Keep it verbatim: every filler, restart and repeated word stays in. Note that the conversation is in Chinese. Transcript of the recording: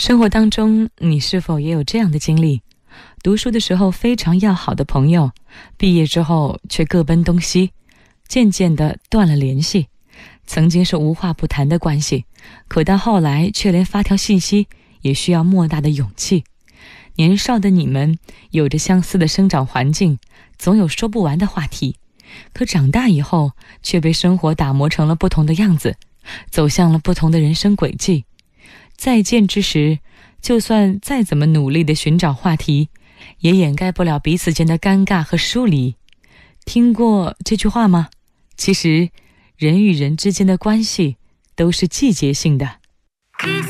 生活当中，你是否也有这样的经历？读书的时候非常要好的朋友，毕业之后却各奔东西，渐渐地断了联系。曾经是无话不谈的关系，可到后来却连发条信息也需要莫大的勇气。年少的你们有着相似的生长环境，总有说不完的话题，可长大以后却被生活打磨成了不同的样子，走向了不同的人生轨迹。再见之时，就算再怎么努力地寻找话题，也掩盖不了彼此间的尴尬和疏离。听过这句话吗？其实人与人之间的关系都是季节性的。